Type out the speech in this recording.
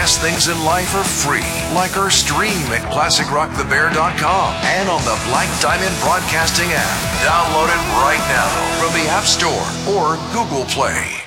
best things in life are free, like our stream at ClassicRockTheBear.com and on the Black Diamond Broadcasting app. Download it right now from the App Store or Google Play.